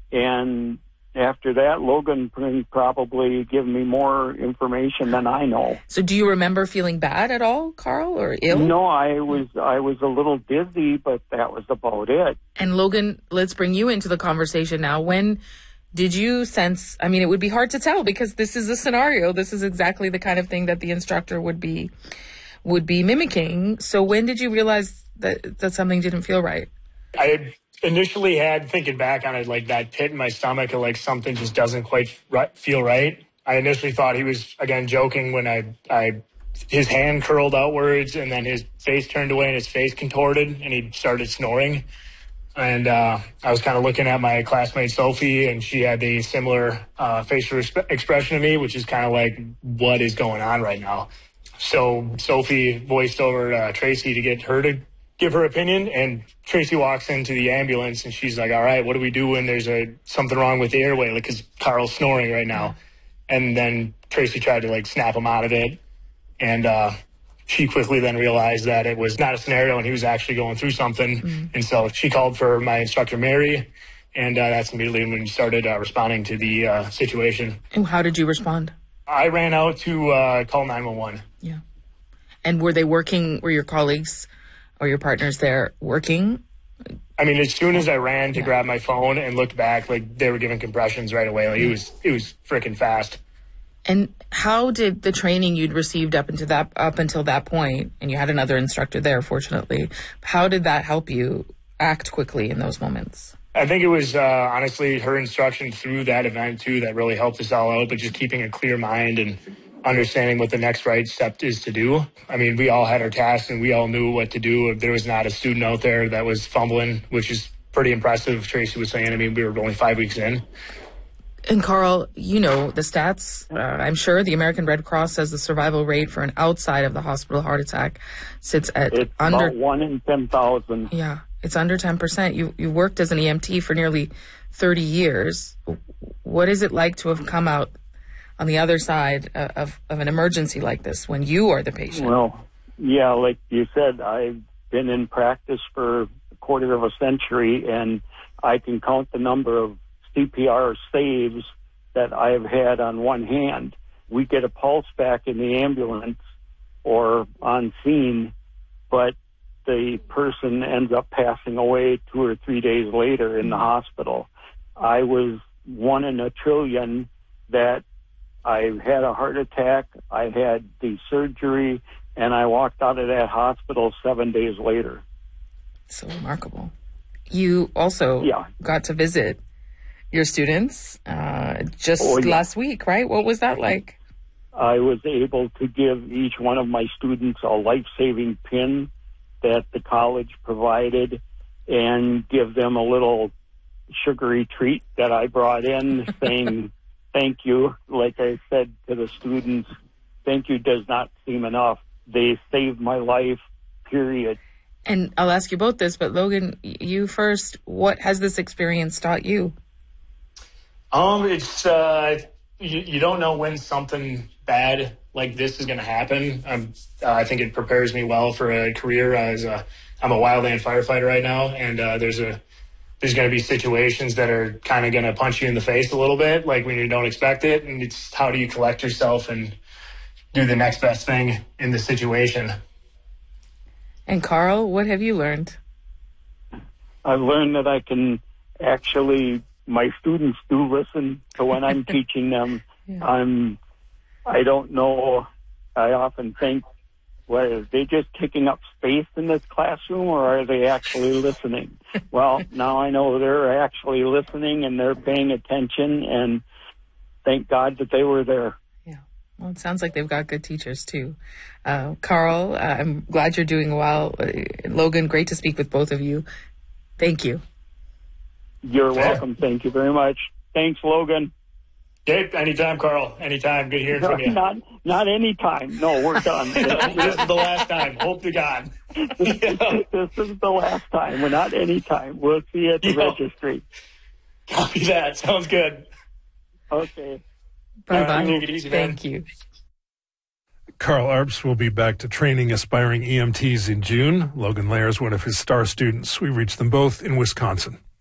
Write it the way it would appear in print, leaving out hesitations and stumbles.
And after that, Logan can probably give me more information than I know. So do you remember feeling bad at all, Carl, or ill? No, I was a little dizzy, but that was about it. And Logan, let's bring you into the conversation now. When did you sense, I mean, it would be hard to tell because this is a scenario. This is exactly the kind of thing that the instructor would be mimicking. So when did you realize that something didn't feel right? I initially had, thinking back on it, like that pit in my stomach, or like something just doesn't quite feel right. I initially thought he was, again, joking when his hand curled outwards and then his face turned away and his face contorted and he started snoring. And I was kind of looking at my classmate Sophie, and she had a similar facial expression to me, which is kind of like, what is going on right now? So Sophie voiced over Tracy to get her to give her opinion, and Tracy walks into the ambulance, and she's like, all right, what do we do when there's something wrong with the airway? Like, because Carl's snoring right now. And then Tracy tried to, like, snap him out of it, and she quickly then realized that it was not a scenario and he was actually going through something. Mm-hmm. And so she called for my instructor, Mary, and that's immediately when we started responding to the situation. And how did you respond? I ran out to call 911. Yeah. And were your colleagues or your partners there working? I mean, as soon as I ran to grab my phone and looked back, like, they were giving compressions right away. Like, it was freaking fast. And how did the training you'd received up until that point, and you had another instructor there, fortunately, how did that help you act quickly in those moments? I think it was honestly her instruction through that event too that really helped us all out, but just keeping a clear mind and understanding what the next right step is to do. I mean, we all had our tasks and we all knew what to do. There was not a student out there that was fumbling, which is pretty impressive. Tracy was saying, I mean, we were only 5 weeks in. And Carl, you know the stats. I'm sure the American Red Cross says the survival rate for an outside of the hospital heart attack sits at under about 1 in 10,000. Yeah, it's under 10%. You worked as an EMT for nearly 30 years. What is it like to have come out on the other side of an emergency like this when you are the patient? Well, yeah, like you said, I've been in practice for a quarter of a century, and I can count the number of CPR saves that I have had on one hand. We get a pulse back in the ambulance or on scene, but the person ends up passing away 2 or 3 days later in the hospital. I was 1 in a trillion that I had a heart attack, I had the surgery, and I walked out of that hospital 7 days later. So remarkable. You also got to visit your students last week, right? What was that like? I was able to give each one of my students a life-saving pin that the college provided and give them a little sugary treat that I brought in saying thank you. Like I said to the students, thank you does not seem enough. They saved my life, period. And I'll ask you both this, but Logan, you first. What has this experience taught you? It's you don't know when something bad like this is going to happen. I think it prepares me well for a career I'm a wildland firefighter right now, and there's going to be situations that are kind of going to punch you in the face a little bit, like when you don't expect it, and it's how do you collect yourself and do the next best thing in the situation. And Carl, what have you learned? I've learned that I can actually. My students do listen to when I'm teaching them. I don't know. I often think, well, are they just taking up space in this classroom or are they actually listening? Well, now I know they're actually listening and they're paying attention, and thank God that they were there. Yeah. Well, it sounds like they've got good teachers too. Carl, I'm glad you're doing well. Logan, great to speak with both of you. Thank you. You're welcome. Thank you very much. Thanks, Logan. Okay, anytime, Carl. Anytime. Good hearing from you. Not anytime. No, we're done. This is the last time. Hope to God. This is the last time. We're not anytime. We'll see you at the registry. Copy that. Sounds good. Okay. Bye-bye. Take it easy, man. Thank you. Carl Arps will be back to training aspiring EMTs in June. Logan Lair is one of his star students. We reached them both in Wisconsin.